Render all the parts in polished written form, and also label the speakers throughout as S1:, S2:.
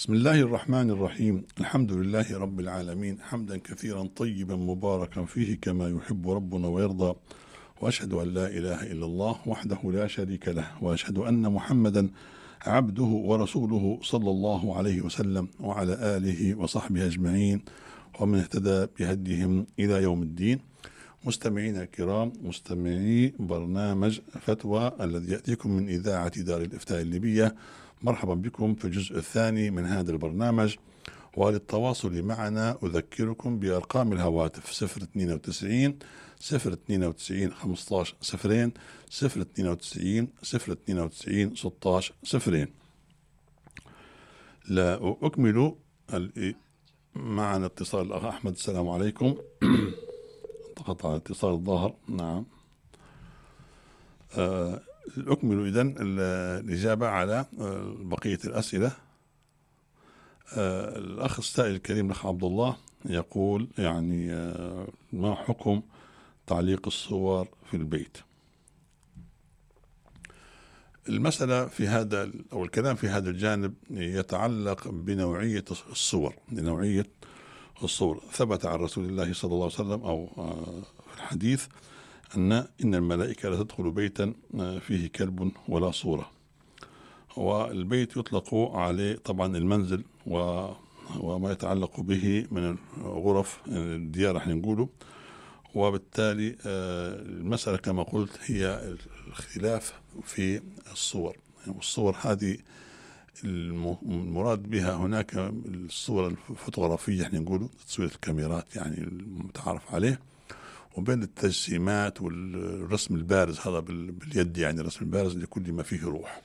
S1: بسم الله الرحمن الرحيم. الحمد لله رب العالمين، حمدا كثيرا طيبا مباركا فيه كما يحب ربنا ويرضى. وأشهد أن لا إله إلا الله وحده لا شريك له، وأشهد أن محمدا عبده ورسوله صلى الله عليه وسلم وعلى آله وصحبه أجمعين ومن اهتدى بهديهم إلى يوم الدين. مستمعينا الكرام، مستمعي برنامج فتوى الذي يأتيكم من إذاعة دار الإفتاء الليبية، مرحبا بكم في الجزء الثاني من هذا البرنامج. وللتواصل معنا أذكركم بأرقام الهواتف 092 092 15 0 092 092 16 0. لا أكمل معنا اتصال الأخ أحمد. السلام عليكم. قطع الاتصال الظاهر. نعم. أكمل إذن الإجابة على بقية الأسئلة. الأخ السائل الكريم الأخ عبد الله يقول ما حكم تعليق الصور في البيت؟ المسألة في هذا أو الكلام في هذا الجانب يتعلق بنوعية الصور. ثبت عن رسول الله صلى الله عليه وسلم أو في الحديث إن الملائكة لا تدخل بيتا فيه كلب ولا صورة. والبيت يطلق عليه طبعا المنزل وما يتعلق به من الغرف الديار احنا نقوله. وبالتالي المسألة كما قلت هي الخلاف في الصور. والصور هذه المراد بها هناك الصور الفوتوغرافية احنا نقوله تصوير الكاميرات المتعارف عليه، وبين التجسيمات والرسم البارز هذا باليد، الرسم البارز لكل ما فيه روح.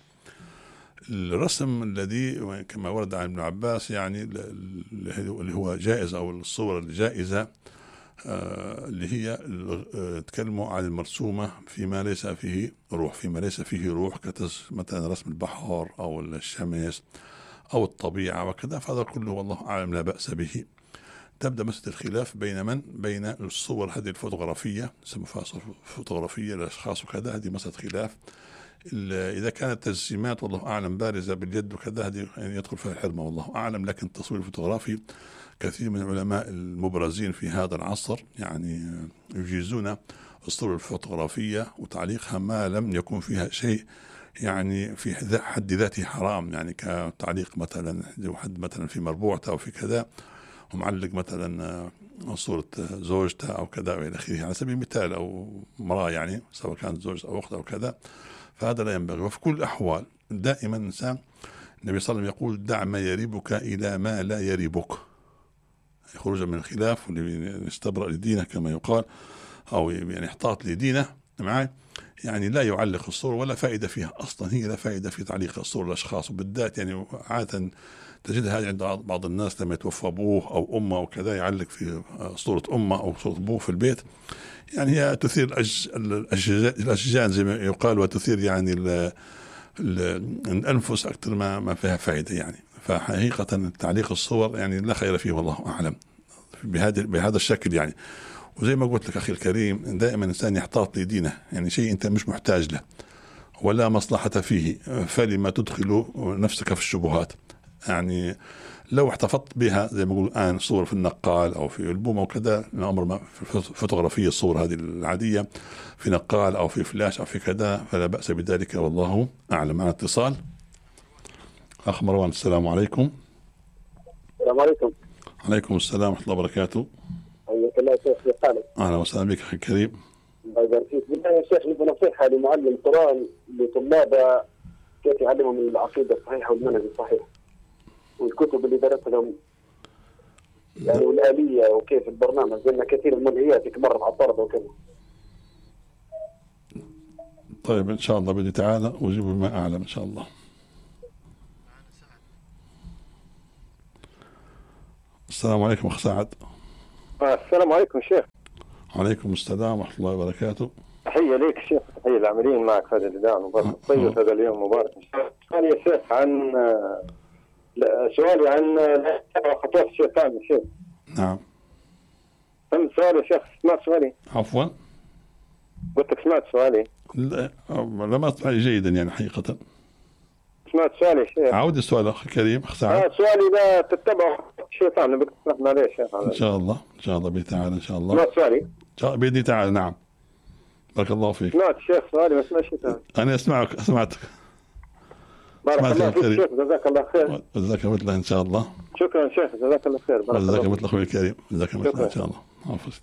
S1: الرسم الذي كما ورد عن ابن عباس اللي هو جائز أو الصور الجائزة اللي هي تكلموا عن المرسومة فيما ليس فيه روح مثلا رسم البحر أو الشمس أو الطبيعة وكذا، فهذا كله والله أعلم لا بأس به. تبدأ مسألة الخلاف بين الصور هذه الفوتوغرافية، يسموها فوتوغرافية للأشخاص وكذا، هذه مسألة خلاف. إذا كانت تجسيمات والله أعلم بارزة باليد وكذا، هذه يدخل فيها الحرمة والله أعلم. لكن التصوير الفوتوغرافي كثير من العلماء المبرزين في هذا العصر يجيزون الصور الفوتوغرافية وتعليقها ما لم يكن فيها شيء في حد ذاته حرام، كتعليق مثلا حد مثلا في مربوعته أو في كذا ومعلق مثلا صورة زوجته أو كذا وإلى آخره، على سبيل المثال، أو امرأة سواء كانت زوجة أو أخت أو كذا، فهذا لا ينبغي. وفي كل الأحوال دائما الإنسان، النبي صلى الله عليه وسلم يقول: دع ما يريبك إلى ما لا يريبك، خروجا من الخلاف وليستبرأ لدينه كما يقال، أو احتاط لدينه معي. لا يعلق الصور ولا فائدة فيها أصلا، هي لا فائدة في تعليق الصور الأشخاص، وبالذات عادة تجدها عند بعض الناس لما يتوفى أبوه أو أمه أو كذا يعلق في صورة أمه أو صورة أبوه في البيت. هي تثير الأشجان زي ما يقال، وتثير الأنفس أكثر ما فيها فائدة. فحقيقة تعليق الصور لا خير فيه والله أعلم بهذا الشكل. وزي ما قلت لك أخي الكريم، دائما الإنسان يحتاط لدينه، شيء أنت مش محتاج له ولا مصلحة فيه، فلما تدخل نفسك في الشبهات. لو احتفظت بها زي ما يقول الآن صور في النقال أو في ألبوم أو كذا، الأمر ما في فوتوغرافية، الصور هذه العادية في نقال أو في فلاش أو في كذا، فلا بأس بذلك والله أعلم. معنا اتصال. أخ مروان، السلام عليكم.
S2: السلام عليكم.
S1: عليكم السلام ورحمة الله وبركاته.
S2: حياك الله شيخ. كيف حالك؟
S1: أهلا وسهلا بك أخي الكريم.
S2: الله يبارك فيك. بالله يا شيخ، لي نصيحة لمعلم القرآن لطلابه كيف يعلمهم العقيدة الصحيحة والمنهج الصحيح والكتب اللي درسهم والآلية وكيف البرنامج، لأن كثير من المنهيات يتمرد على الطلبة وكذا.
S1: طيب إن شاء الله بإذن تعالى أجيب بما أعلم إن شاء الله. السلام عليكم أخ سعد.
S3: السلام عليكم شيخ.
S1: عليكم السلام ورحمة الله وبركاته.
S3: تحية ليك شيخ، تحية العاملين معك في هذا الإذاعة المبارك طيب هذا اليوم مبارك. سؤالي يا شيخ عن خطوات الشيطان يا شيخ.
S1: نعم.
S3: فهمت سؤالي يا شيخ؟ سمعت سؤالي؟
S1: عفوا.
S3: قلت لك سمعت سؤالي؟
S1: لا ما أسمع جيدا حقيقة.
S3: سمعت سؤالي يا شيخ.
S1: عود السؤال أخي كريم أخ سعد.
S3: سؤالي إذا تتبع الشيطان بدك تسمح عليه شيخ.
S1: إن شاء الله إن شاء الله بإذن تعالى إن شاء الله.
S3: سمعت سؤالي؟
S1: بإذن تعالى نعم. بارك الله فيك.
S3: سمعت الشيخ سؤالي بس ما شفتها.
S1: أنا أسمعتك.
S3: بارك الله فيك شيخ جزاك الله خير.
S1: جزاك الله إن شاء الله.
S3: شكرا شيخ جزاك الله خير.
S1: جزاك الله أخوي الكريم. جزاك الله إن شاء الله. حافظ.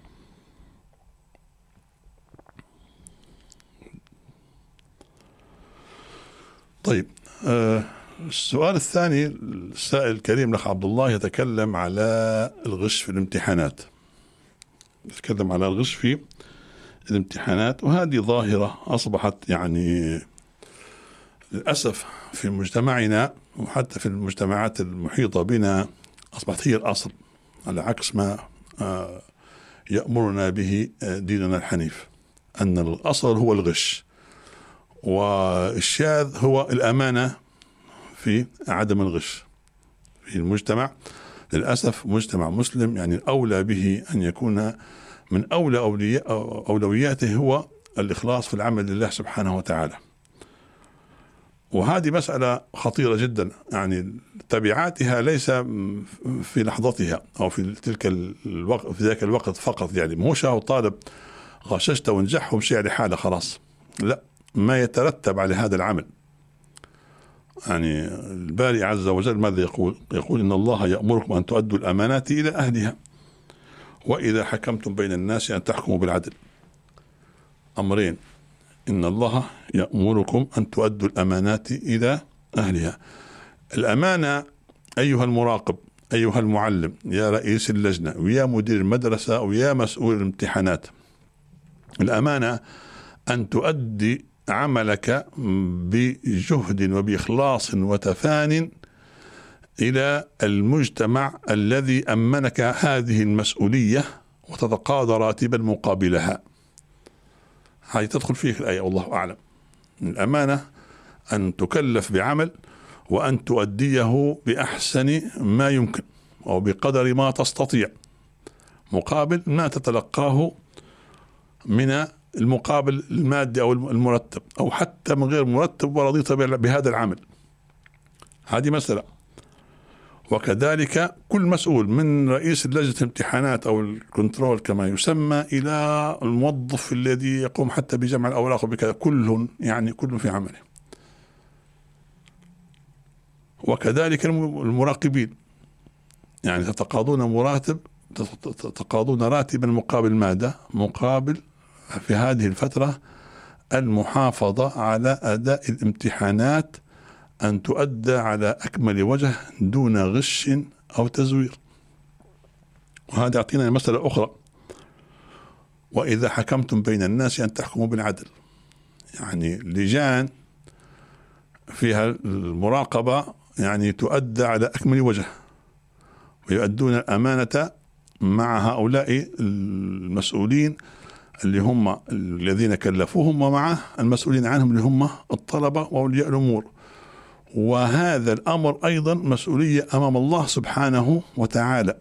S1: طيب السؤال الثاني السائل الكريم الأخ عبد الله يتكلم على الغش في الامتحانات. يتكلم على الغش في الامتحانات، وهذه ظاهرة أصبحت يعني للأسف في مجتمعنا وحتى في المجتمعات المحيطة بنا أصبحت هي الأصل، على عكس ما يأمرنا به ديننا الحنيف، أن الأصل هو الغش، والشاذ هو الأمانة في عدم الغش. في المجتمع للأسف مجتمع مسلم يعني الأولى به أن يكون من أولوياته هو الإخلاص في العمل لله سبحانه وتعالى. وهذه مسألة خطيرة جدا، يعني تبعاتها ليس في لحظتها أو في تلك الوقت في ذاك الوقت فقط، يعني مش هو طالب غششت ونجح ومشي على حاله خلاص، لا، ما يترتب على هذا العمل. يعني الباري عز وجل ماذا يقول؟ يقول إن الله يأمركم أن تؤدوا الأمانات إلى أهلها وإذا حكمتم بين الناس أن تحكموا بالعدل. أمرين، إن الله يأمركم أن تؤدوا الأمانات إلى أهلها. الأمانة أيها المراقب، أيها المعلم، يا رئيس اللجنة ويا مدير المدرسة ويا مسؤول الامتحانات، الأمانة أن تؤدي عملك بجهد وبإخلاص وتفان إلى المجتمع الذي أمنك هذه المسؤولية وتتقاضى راتبا مقابلها. هذه تدخل فيه الآية والله أعلم. الأمانة أن تكلف بعمل وأن تؤديه بأحسن ما يمكن أو بقدر ما تستطيع مقابل ما تتلقاه من المقابل المادي أو المرتب أو حتى من غير مرتب ورضيت بهذا العمل. هذه مسألة. وكذلك كل مسؤول من رئيس لجنة الامتحانات أو الكنترول كما يسمى إلى الموظف الذي يقوم حتى بجمع الأوراق وبكذا، كل في عمله. وكذلك المراقبين، يعني تتقاضون راتبا مقابل ماذا؟ مقابل في هذه الفترة المحافظة على أداء الامتحانات أن تؤدى على أكمل وجه دون غش أو تزوير. وهذا يعطينا مسألة أخرى، وإذا حكمتم بين الناس أن تحكموا بالعدل، يعني لجان فيها المراقبة يعني تؤدى على أكمل وجه ويؤدون الأمانة مع هؤلاء المسؤولين اللي هم الذين كلفوهم ومع المسؤولين عنهم اللي هم الطلبة وأولياء الأمور. وهذا الأمر أيضا مسؤولية أمام الله سبحانه وتعالى.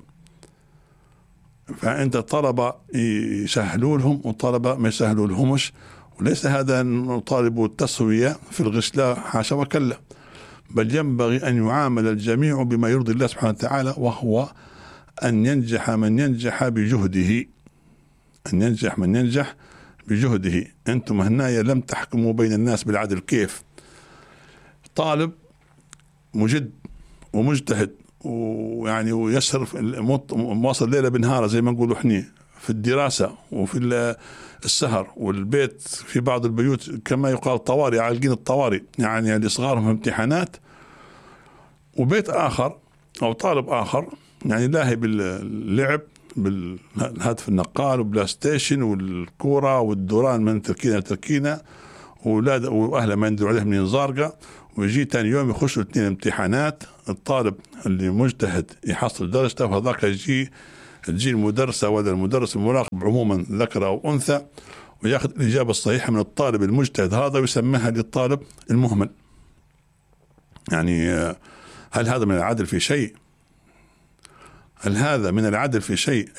S1: فأنت طلبة يسهلوا لهم وطلبة ما يسهلوا لهمش، وليس هذا نطالب التسوية في الغش، لا حاشا وكلا، بل ينبغي أن يعامل الجميع بما يرضي الله سبحانه وتعالى، وهو أن ينجح من ينجح بجهده، أن ينجح من ينجح بجهده. أنتم هنايا لم تحكموا بين الناس بالعدل. كيف؟ طالب مجد ومجتهد ويعني ويسهر مواصل ليلة بنهارة زي ما نقولوا احنا في الدراسة وفي السهر، والبيت في بعض البيوت كما يقال طوارئ، عالقين الطوارئ يعني لصغارهم امتحانات، وبيت آخر أو طالب آخر يعني لاهي باللعب بالهاتف النقال وبلاي ستيشن والكورة والدوران من تركينا وأولاد وأهله ما يندروا عليهم من زارقة، ويجي تاني يوم يخشوا 2 امتحانات. الطالب اللي مجتهد يحصل درجته، وهذاك تجي المدرسة ولا المدرس المراقب عموما ذكر أو أنثى ويأخذ الإجابة الصحيحة من الطالب المجتهد هذا ويسميها للطالب المهمل. يعني هل هذا من العدل في شيء؟ هل هذا من العدل في شيء؟